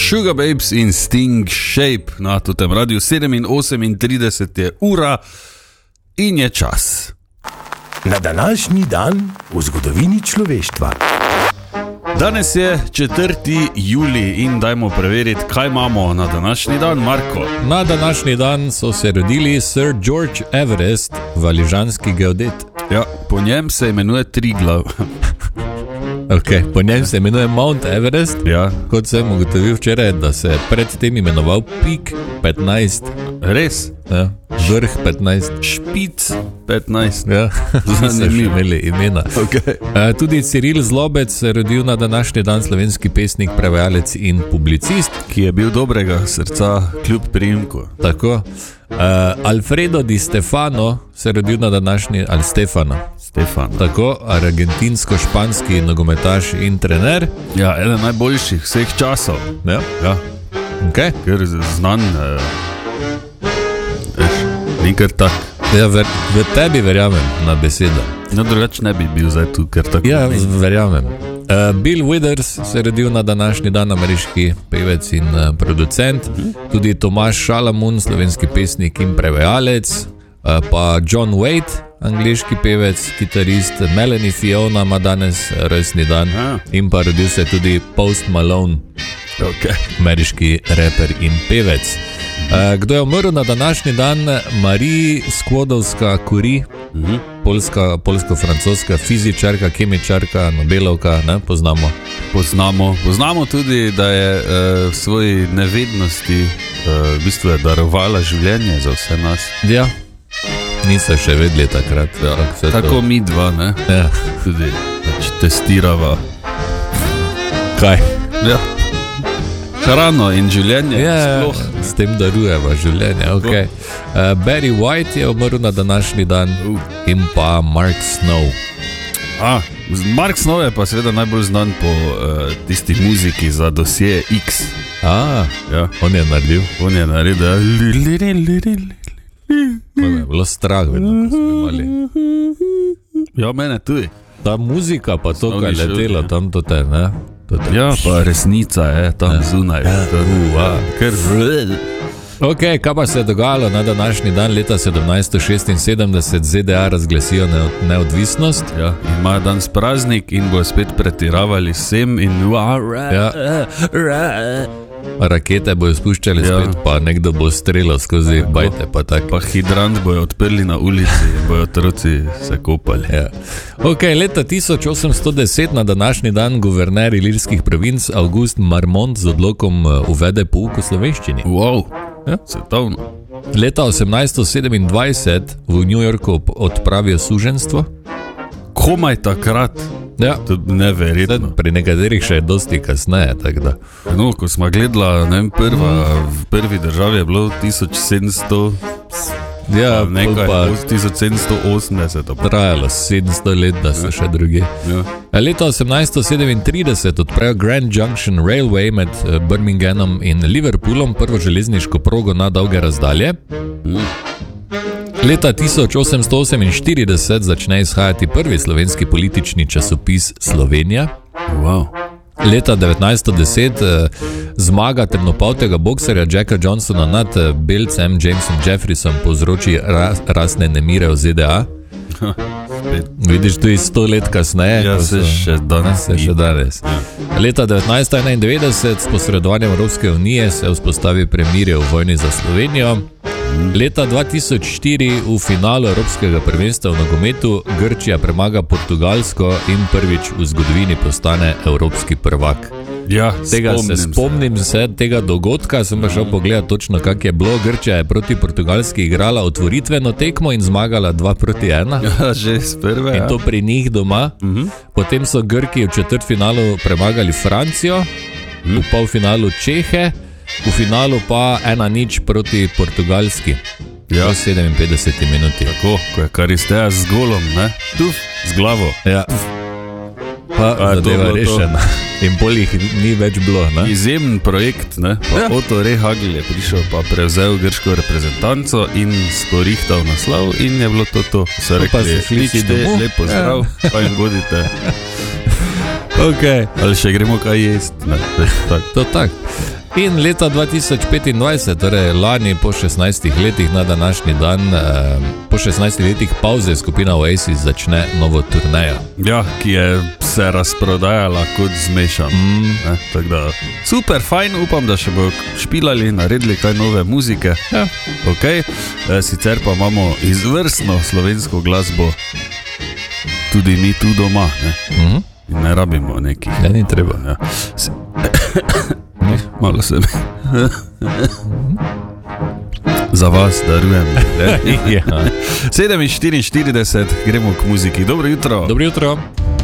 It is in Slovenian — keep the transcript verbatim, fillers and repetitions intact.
Sugababes in Sting Shape na tem radiju. sedem osemintrideset je ura in je čas. Na današnji dan v zgodovini človeštva. Danes je četrti julij in dajmo preveriti, kaj imamo na današnji dan, Marko. Na današnji dan so se rodili Sir George Everest, valižanski geodet. Ja, po njem se imenuje Triglav. Ok, po njem se imenuje Mount Everest, ja. Kot sem ugotovil včeraj, da se je pred tem imenoval Peak petnajst. Res? Ja, vrh petnajst. Špic petnajst. Ja, zanimivo. Imeli imena. Okay. E, tudi Ciril Zlobec se je rodil na današnji dan, slovenski pesnik, prevajalec in publicist. Ki je bil dobrega srca kljub priimku. Tako. Uh, Alfredo Di Stefano se je rodil na današnji, ali Stefano. Stefano. Tako, argentinsko-španski nogometaš in trener. Ja, eden najboljših vseh časov. Ja. Ja. Okay. Ker znan, eh, veš, ni kar tak. Ja, ver, v tebi verjamem na besedo. No, drugače ne bi bil zdaj tu, ker tako. Ja, verjamem. Uh, Bill Withers se je rodil na današnji dan, ameriški pevec in uh, producent. Tudi Tomaž Šalamun, slovenski pesnik in prevajalec. Uh, pa John Waite, angleški pevec, kitarist. Melanie Fiona ima danes rojstni dan. Aha. In pa rodil se tudi Post Malone, okay. ameriški reper in pevec. Uh, kdo je umrl na današnji dan? Marie Skłodowska-Curie, uh-huh. Polska, polsko-francoska fizičarka, kemičarka, Nobelovka, ne, poznamo. Poznamo. Poznamo tudi, da je uh, v svoji nevednosti uh, v bistvu je darovala življenje za vse nas. Ja, niso še vedeli takrat. Ja, tako to... mi dva, ne? Ja. Tudi znači, testirava. Kaj? Ja. Hrano in življenje. Ja, s tem darujeva življenje. Okay. Uh, Barry White je umrl na današnji dan uh. in pa Mark Snow. A, Mark Snow je pa seveda najbolj znan po uh, tisti muziki za dosje X. A, ja. On je naredil. On je naredil. Me je bilo strah, vedno, ko smo imeli. Ja, mene tudi. Ta muzika pa to, kaj letelo tam to te, ne? Ja, pa resnica je tam ja. Zunaj. Ja. Uva, ker vrl. Ok, kaj pa se je dogajalo na današnji dan leta sedemnajststo šestinsedemdeset? Z D A razglasijo neodvisnost. Ja, imajo danes praznik in bojo spet pretiravali sem in ja. Rakete bojo spuščali ja. Spet, pa nekdo bo streljal skozi tako. Bajte pa tak. Pa hidrant bojo odprli na ulici in bojo otroci se kopali. Ja. Ok, leta tisoč osemsto deset na današnji dan guverner ilirskih provinc August Marmont z odlokom uvede pouk v slovenščini. Wow, ja. Svetovno. Leta osemnajststo sedemindvajset v New Yorku odpravijo suženjstvo. Komaj takrat. Ja. To je neverjetno. Pri nekaterih še je dosti kasneje, tako da. No, ko smo gledala, ne vem, prva, v prvi državi je bilo tisoč sedemsto, ja, pa nekaj, pa tisoč sedemsto osemdeset. Trajalo sedemsto let, da so ja. Še drugi. Ja. Leta osemnajststo sedemintrideset odprejo Grand Junction Railway med Birminghamom in Liverpoolom, prvo železniško progo na dolge razdalje. Mm. Leta tisoč osemsto oseminštirideset začne izhajati prvi slovenski politični časopis Slovenija. Wow. Leta devetnajststo deset eh, zmaga temnopoltega bokserja Jacka Johnsona nad eh, belcem Jamesom Jeffreysom povzroči ras, rasne nemire v Z D A. Vidiš, tu je sto let kasneje. Ja, se še danes. Se še danes. Ja. Leta devetnajststo enaindevetdeset s posredovanjem Evropske unije se vzpostavi premirje v vojni za Slovenijo. Leta dva tisoč štiri v finalu Evropskega prvenstva v nogometu Grčija premaga Portugalsko in prvič v zgodovini postane evropski prvak. Ja, tega se spomnim se. se tega dogodka, sem pa šel pogledati točno, kak je bilo. Grčija je proti Portugalski igrala otvoritveno tekmo in zmagala dva proti ena. Ja, že s prve. In to pri njih doma. Uh-huh. Potem so Grki v četrtfinalu premagali Francijo, uh-huh. v polfinalu Čehe, v finalu pa ena nič proti Portugalski. Ja. V sedeminpetdeseti minuti. Tako, ko je Karisteja z golom, ne? Tuf, z glavo. Ja. Pa zadeva rešena. In pol jih ni več bilo, ne? Izjemen projekt, ne? Pa ja. Otto Rehagel je prišel, pa prevzel grško reprezentanco in sporihtal naslov in je bilo to to. So rekli, ničite, lepo zdrav, ja. Pa jim bodite. Okay. Ali še gremo kaj jest? Ne, tak. To tak. In leta dva tisoč petindvajset, torej lani po šestnajstih letih na današnji dan, eh, po šestnajstih letih pauze skupina Oasis začne novo turnejo. Ja, ki je se razprodajala kot zmešan. Mm. Tako da super, fajn, upam, da še bojo špilali, naredili kaj nove muzike. Ja. Okay. E, sicer pa imamo izvrstno slovensko glasbo tudi mi tu doma, ne? Mm. In ne rabimo nekih. Ja, ni treba. Ja. Se... Malo sem. Za vas darujem. Ja. sedem štiriinštirideset, gremo k muziki. Dobro jutro. Dobro jutro.